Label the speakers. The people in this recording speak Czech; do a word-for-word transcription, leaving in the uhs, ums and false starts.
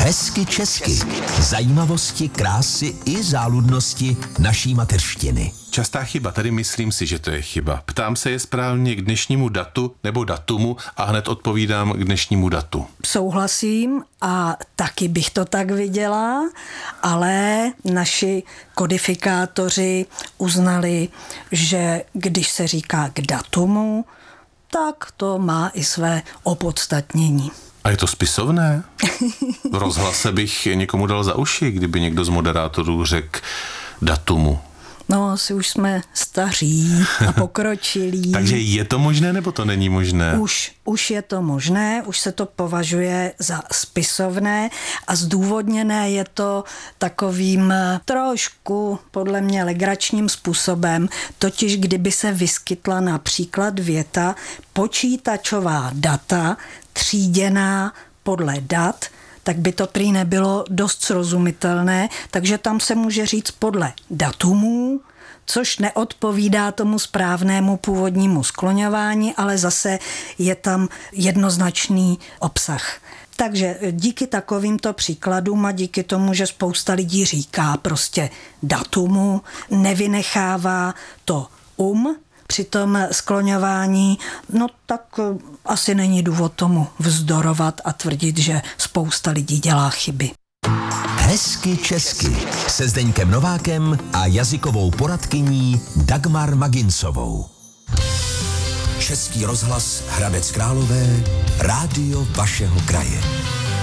Speaker 1: Hezky česky. Zajímavosti, krásy i záludnosti naší mateřštiny.
Speaker 2: Častá chyba, tady myslím si, že to je chyba. Ptám se, je správně k dnešnímu datu nebo datumu a hned odpovídám k dnešnímu datu.
Speaker 3: Souhlasím a taky bych to tak viděla, ale naši kodifikátoři uznali, že když se říká k datumu, tak to má i své opodstatnění.
Speaker 2: A je to spisovné? V rozhlase bych někomu dal za uši, kdyby někdo z moderátorů řekl datumu.
Speaker 3: No, asi už jsme staří a pokročilí.
Speaker 2: Takže je to možné, nebo to není možné?
Speaker 3: Už, už je to možné, už se to považuje za spisovné a zdůvodněné je to takovým trošku, podle mě, legračním způsobem, totiž kdyby se vyskytla například věta počítačová data tříděná podle dat, tak by to prý nebylo dost srozumitelné, takže tam se může říct podle datumů, což neodpovídá tomu správnému původnímu skloňování, ale zase je tam jednoznačný obsah. Takže díky takovýmto příkladům a díky tomu, že spousta lidí říká prostě datumu, nevynechává to um, při tom skloňování, no tak asi není důvod tomu vzdorovat a tvrdit, že spousta lidí dělá chyby.
Speaker 1: Hezky česky se Zdeňkem Novákem a jazykovou poradkyní Dagmar Maginsovou. Český rozhlas Hradec Králové, rádio vašeho kraje.